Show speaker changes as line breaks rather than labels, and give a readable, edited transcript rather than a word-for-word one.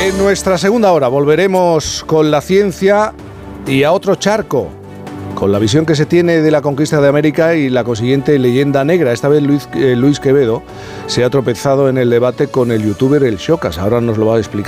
En nuestra segunda hora volveremos con la ciencia y a otro charco, con la visión que se tiene de la conquista de América y la consiguiente leyenda negra. Esta vez Luis Quevedo se ha tropezado en el debate con el youtuber El Xocas. Ahora nos lo va a explicar.